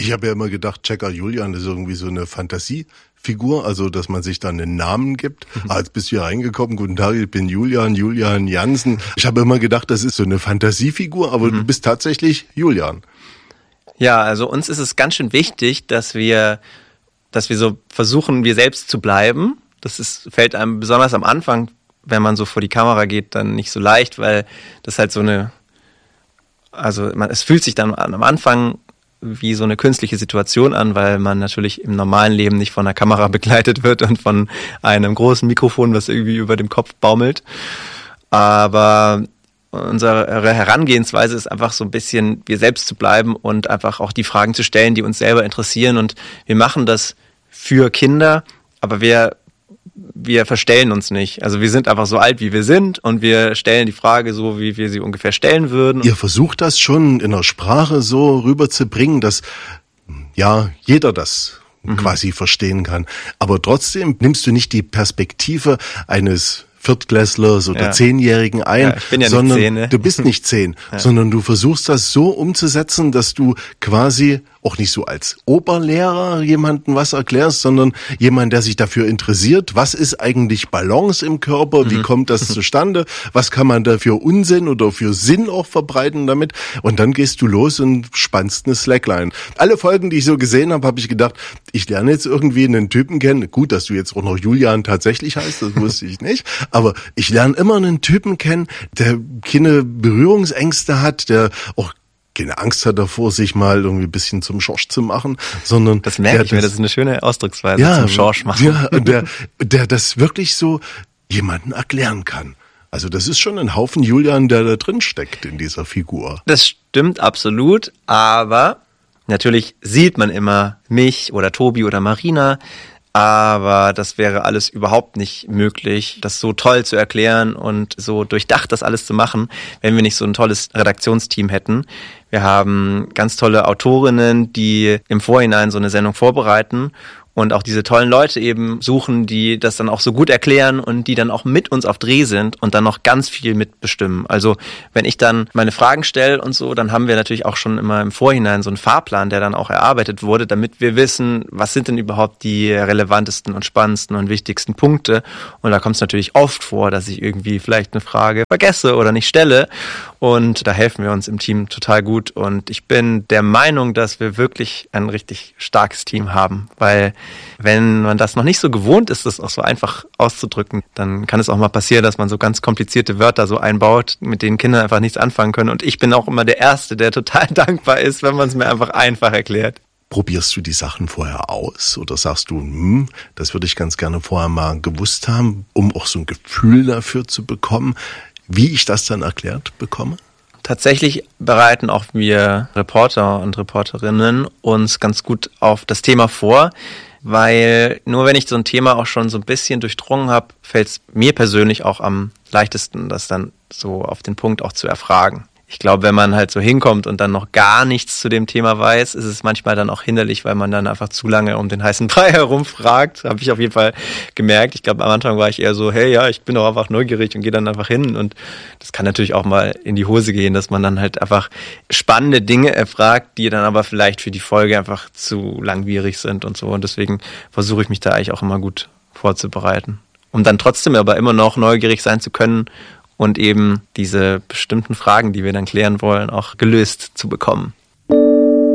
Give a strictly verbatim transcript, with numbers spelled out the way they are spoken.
Ich habe ja immer gedacht, Checker Julian ist irgendwie so eine Fantasiefigur, also dass man sich dann einen Namen gibt. Ah, jetzt bist du hier reingekommen, guten Tag, ich bin Julian, Julian Jansen. Ich habe immer gedacht, das ist so eine Fantasiefigur, aber mhm. du bist tatsächlich Julian. Ja, also uns ist es ganz schön wichtig, dass wir, dass wir so versuchen, wir selbst zu bleiben. Das ist, fällt einem besonders am Anfang, wenn man so vor die Kamera geht, dann nicht so leicht, weil das halt so eine, also man, es fühlt sich dann am Anfang wie so eine künstliche Situation an, weil man natürlich im normalen Leben nicht von einer Kamera begleitet wird und von einem großen Mikrofon, was irgendwie über dem Kopf baumelt. Aber unsere Herangehensweise ist einfach so ein bisschen, wir selbst zu bleiben und einfach auch die Fragen zu stellen, die uns selber interessieren. Und wir machen das für Kinder, aber wir wir verstellen uns nicht. Also wir sind einfach so alt, wie wir sind und wir stellen die Frage so, wie wir sie ungefähr stellen würden. Ihr versucht das schon in der Sprache so rüberzubringen, dass ja jeder das mhm. quasi verstehen kann. Aber trotzdem nimmst du nicht die Perspektive eines Viertklässlers oder ja. Zehnjährigen ein, ja, ich bin ja sondern nicht zehn, ne? du bist nicht zehn, ja. sondern du versuchst das so umzusetzen, dass du quasi auch nicht so als Oberlehrer jemandem was erklärst, sondern jemand, der sich dafür interessiert, was ist eigentlich Balance im Körper, wie mhm. kommt das zustande, was kann man da für Unsinn oder für Sinn auch verbreiten damit, und dann gehst du los und spannst eine Slackline. Alle Folgen, die ich so gesehen habe, habe ich gedacht, ich lerne jetzt irgendwie einen Typen kennen, gut, dass du jetzt auch noch Julian tatsächlich heißt, das wusste ich nicht, aber ich lerne immer einen Typen kennen, der keine Berührungsängste hat, der auch keine Angst hat davor, sich mal irgendwie ein bisschen zum Schorsch zu machen, sondern das merke ich mir, das ist eine schöne Ausdrucksweise, ja, zum Schorsch machen. Ja, der, der das wirklich so jemanden erklären kann. Also das ist schon ein Haufen Julian, der da drin steckt in dieser Figur. Das stimmt absolut, aber natürlich sieht man immer mich oder Tobi oder Marina, aber das wäre alles überhaupt nicht möglich, das so toll zu erklären und so durchdacht das alles zu machen, wenn wir nicht so ein tolles Redaktionsteam hätten. Wir haben ganz tolle Autorinnen, die im Vorhinein so eine Sendung vorbereiten und auch diese tollen Leute eben suchen, die das dann auch so gut erklären und die dann auch mit uns auf Dreh sind und dann noch ganz viel mitbestimmen. Also wenn ich dann meine Fragen stelle und so, dann haben wir natürlich auch schon immer im Vorhinein so einen Fahrplan, der dann auch erarbeitet wurde, damit wir wissen, was sind denn überhaupt die relevantesten und spannendsten und wichtigsten Punkte. Und da kommt es natürlich oft vor, dass ich irgendwie vielleicht eine Frage vergesse oder nicht stelle. Und da helfen wir uns im Team total gut. Und ich bin der Meinung, dass wir wirklich ein richtig starkes Team haben, weil wenn man das noch nicht so gewohnt ist, das auch so einfach auszudrücken, dann kann es auch mal passieren, dass man so ganz komplizierte Wörter so einbaut, mit denen Kinder einfach nichts anfangen können. Und ich bin auch immer der Erste, der total dankbar ist, wenn man es mir einfach einfach erklärt. Probierst du die Sachen vorher aus oder sagst du, hm, das würde ich ganz gerne vorher mal gewusst haben, um auch so ein Gefühl dafür zu bekommen, wie ich das dann erklärt bekomme? Tatsächlich bereiten auch wir Reporter und Reporterinnen uns ganz gut auf das Thema vor, weil nur wenn ich so ein Thema auch schon so ein bisschen durchdrungen habe, fällt es mir persönlich auch am leichtesten, das dann so auf den Punkt auch zu erfragen. Ich glaube, wenn man halt so hinkommt und dann noch gar nichts zu dem Thema weiß, ist es manchmal dann auch hinderlich, weil man dann einfach zu lange um den heißen Brei herumfragt. Habe ich auf jeden Fall gemerkt. Ich glaube, am Anfang war ich eher so, hey, ja, ich bin doch einfach neugierig und gehe dann einfach hin. Und das kann natürlich auch mal in die Hose gehen, dass man dann halt einfach spannende Dinge erfragt, die dann aber vielleicht für die Folge einfach zu langwierig sind und so. Und deswegen versuche ich mich da eigentlich auch immer gut vorzubereiten, um dann trotzdem aber immer noch neugierig sein zu können und eben diese bestimmten Fragen, die wir dann klären wollen, auch gelöst zu bekommen.